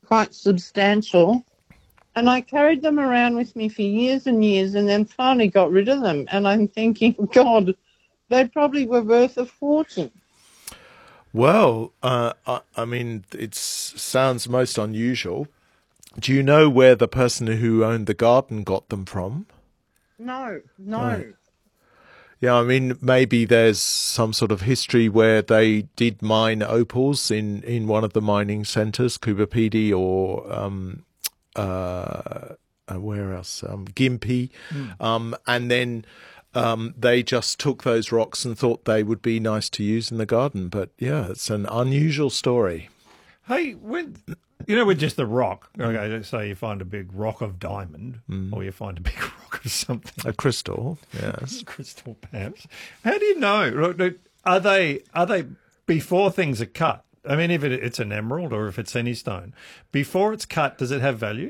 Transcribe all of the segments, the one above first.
quite substantial. And I carried them around with me for years and years and then finally got rid of them. And I'm thinking, God, they probably were worth a fortune. Well, I mean, it sounds most unusual. Do you know where the person who owned the garden got them from? No, Right. no. Yeah, I mean, maybe there's some sort of history where they did mine opals in one of the mining centres, Kubapidi or where else? Gympie. And then they just took those rocks and thought they would be nice to use in the garden. But yeah, it's an unusual story. Hey, with just the rock, okay, let's say you find a big rock of diamond or you find a big rock of something, A crystal, yes. crystal perhaps. How do you know? Look, are they before things are cut? I mean, if it's an emerald or if it's any stone, before it's cut, does it have value?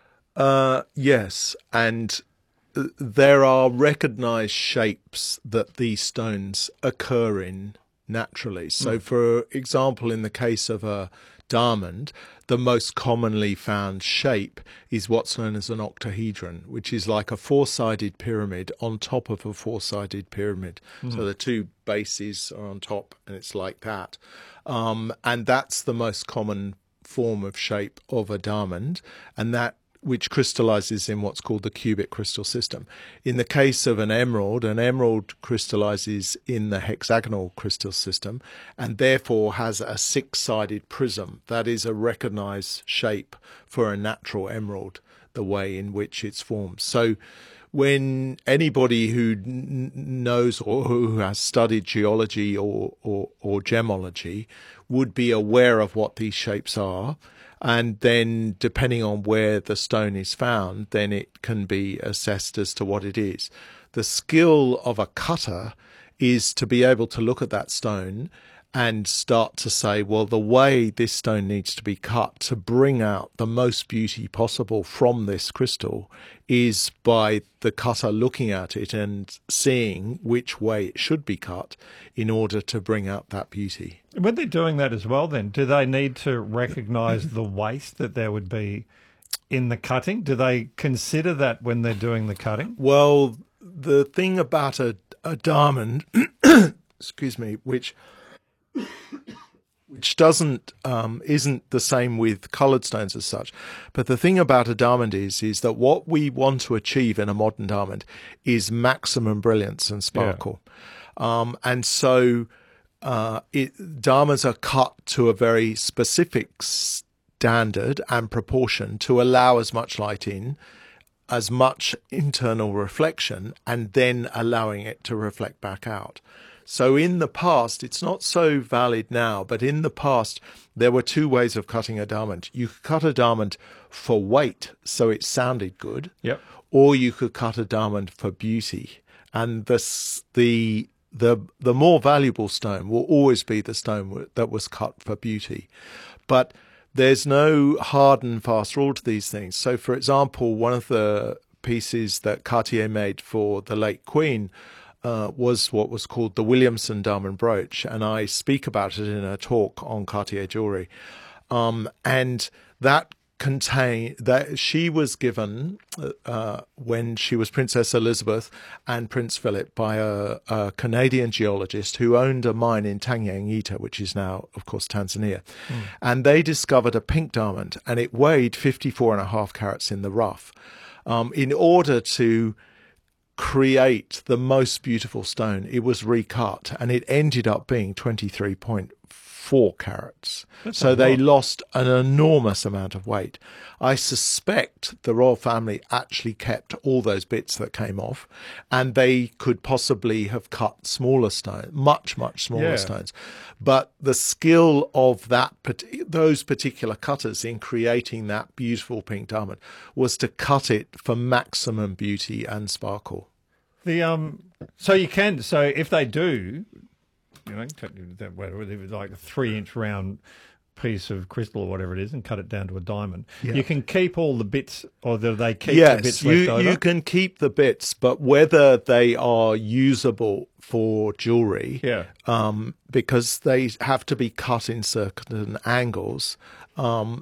Yes, and there are recognized shapes that these stones occur in naturally. So, for example, in the case of a diamond, the most commonly found shape is what's known as an octahedron, which is like a four-sided pyramid on top of a four-sided pyramid. So the two bases are on top, and it's like that. And that's the most common form of shape of a diamond, and that which crystallizes in what's called the cubic crystal system. In the case of an emerald crystallizes in the hexagonal crystal system and therefore has a six-sided prism. That is a recognized shape for a natural emerald, the way in which it's formed. So when anybody who knows or who has studied geology or gemology would be aware of what these shapes are, and then depending on where the stone is found, then it can be assessed as to what it is. The skill of a cutter is to be able to look at that stone and start to say, well, the way this stone needs to be cut to bring out the most beauty possible from this crystal is by the cutter looking at it and seeing which way it should be cut in order to bring out that beauty. When they're doing that as well, then, do they need to recognise the waste that there would be in the cutting? Do they consider that when they're doing the cutting? Well, the thing about a diamond, excuse me, which doesn't isn't the same with coloured stones as such. But the thing about a diamond is that what we want to achieve in a modern diamond is maximum brilliance and sparkle. Yeah. And so diamonds are cut to a very specific standard and proportion to allow as much light in, as much internal reflection, and then allowing it to reflect back out. So in the past, it's not so valid now, but in the past, there were two ways of cutting a diamond. You could cut a diamond for weight, so it sounded good, yep, or you could cut a diamond for beauty. And the more valuable stone will always be the stone that was cut for beauty. But there's no hard and fast rule to these things. So, for example, one of the pieces that Cartier made for the late Queen was what was called the Williamson diamond brooch, and I speak about it in a talk on Cartier jewelry. And that she was given when she was Princess Elizabeth and Prince Philip by a Canadian geologist who owned a mine in Tanganyika, which is now, of course, Tanzania. And they discovered a pink diamond, and it weighed 54.5 carats in the rough. In order to create the most beautiful stone, it was recut, and it ended up being 23.4 carats. So they lost an enormous amount of weight. I suspect the royal family actually kept all those bits that came off, and they could possibly have cut smaller stones, much smaller stones. But the skill of those particular cutters in creating that beautiful pink diamond was to cut it for maximum beauty and sparkle. So if they do, like a 3-inch round piece of crystal or whatever it is and cut it down to a diamond, you can keep all the bits, or do they keep the bits left over? Yes, you can keep the bits, but whether they are usable for jewellery, because they have to be cut in certain angles,